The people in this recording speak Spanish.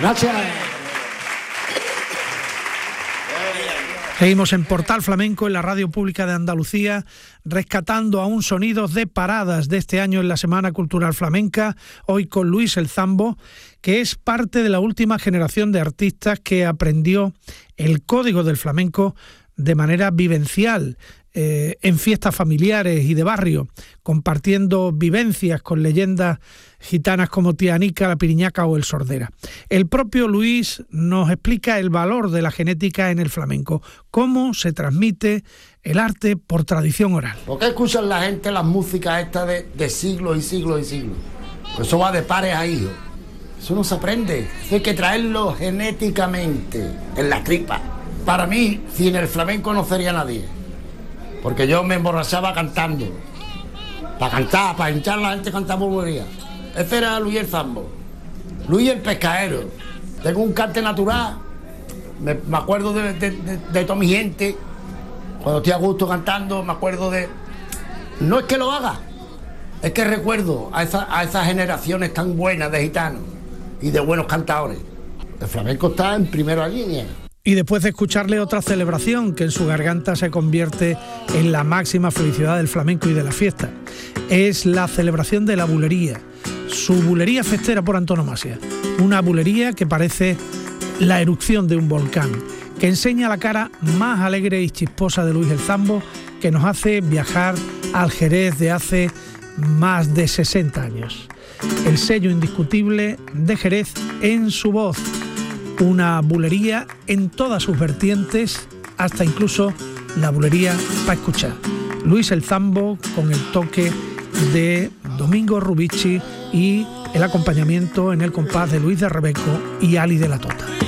Gracias. Seguimos en Portal Flamenco, en la Radio Pública de Andalucía, rescatando aún sonidos de paradas de este año en la Semana Cultural Flamenca, hoy con Luis El Zambo, que es parte de la última generación de artistas que aprendió el código del flamenco de manera vivencial, en fiestas familiares y de barrio, compartiendo vivencias con leyendas gitanas como Tía Anica, la Piriñaca o el Sordera. El propio Luis nos explica el valor de la genética en el flamenco, cómo se transmite el arte por tradición oral. ¿Por qué escuchan la gente las músicas estas de siglos y siglos y siglos? Pues eso va de pares a hijos. Eso no se aprende. Eso hay que traerlo genéticamente, en la tripa. Para mí, sin el flamenco no sería nadie. Porque yo me emborrachaba cantando. Para cantar, para hinchar la gente cantaba burbujería. Ese era Luis El Zambo. Luis el pescadero. Tengo un cante natural. Me acuerdo de toda mi gente. Cuando estoy a gusto cantando, me acuerdo de... No es que lo haga, es que recuerdo a esas generaciones tan buenas de gitanos y de buenos cantadores. El flamenco está en primera línea. Y después de escucharle otra celebración que en su garganta se convierte en la máxima felicidad del flamenco y de la fiesta, es la celebración de la bulería, su bulería festera por antonomasia, una bulería que parece la erupción de un volcán, que enseña la cara más alegre y chisposa de Luis El Zambo, que nos hace viajar al Jerez de hace más de 60 años. El sello indiscutible de Jerez en su voz, una bulería en todas sus vertientes, hasta incluso la bulería para escuchar. Luis El Zambo con el toque de Domingo Rubici y el acompañamiento en el compás de Luis de Rebeco y Ali de la Tota.